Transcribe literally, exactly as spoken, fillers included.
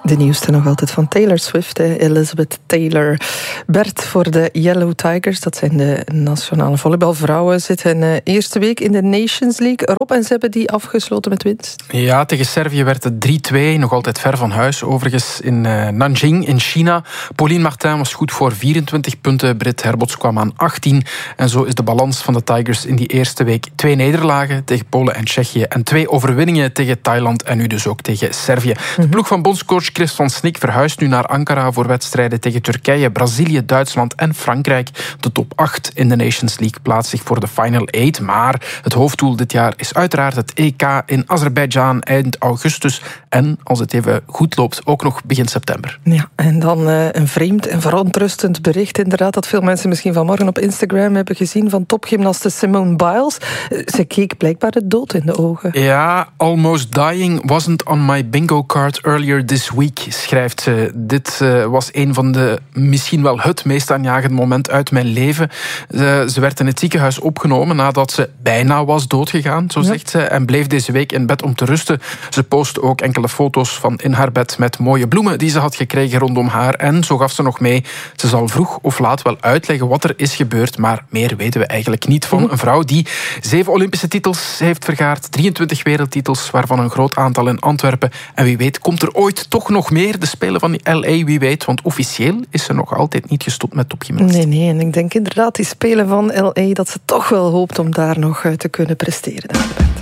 De nieuwste nog altijd van Taylor Swift, hè. Elizabeth Taylor. Bert, voor de Yellow Tigers, dat zijn de nationale volleybalvrouwen, zitten uh, eerste week in de Nations League. Rob, en ze hebben die afgesloten met winst. Ja, tegen Servië werd het drie twee, nog altijd ver van huis. Overigens in uh, Nanjing in China. Pauline Martin was goed voor vierentwintig punten. Britt Herbots kwam aan achttien. En zo is de balans van de Tigers in die eerste week twee nederlagen tegen Polen en Tsjechië en twee overwinningen tegen Thailand en nu dus ook tegen Servië. Mm-hmm. De ploeg van bondscoach Chris van Snik verhuist nu naar Ankara voor wedstrijden tegen Turkije, Brazilië, Duitsland en Frankrijk. De top acht in de Nations League plaatst zich voor de Final acht. Maar het hoofddoel dit jaar is uiteraard het E K in Azerbeidzjan eind augustus. En als het even goed loopt, ook nog begin september. Ja, en dan uh, een vreemd en verontrustend bericht inderdaad, dat veel mensen misschien vanmorgen op Instagram hebben gezien van topgymnaste Simone Biles. Ze keek blijkbaar de dood in de ogen. Ja, almost dying wasn't on my bingo card earlier this week, schrijft ze. Dit uh, was een van de, misschien wel het meest aanjagende moment uit mijn leven. Uh, ze werd in het ziekenhuis opgenomen nadat ze bijna was doodgegaan, zo zegt ja. ze, en bleef deze week in bed om te rusten. Ze postte ook enkele foto's van in haar bed met mooie bloemen die ze had gekregen rondom haar. En zo gaf ze nog mee, ze zal vroeg of laat wel uitleggen wat er is gebeurd, maar meer weten we eigenlijk niet van een vrouw die zeven Olympische titels heeft vergaard, drieëntwintig wereldtitels, waarvan een groot aantal in Antwerpen. En wie weet komt er ooit toch nog meer, de Spelen van die L A, wie weet, want officieel is ze nog altijd niet gestopt met topgymnastiek. Nee, nee, en ik denk inderdaad die Spelen van L A, dat ze toch wel hoopt om daar nog te kunnen presteren.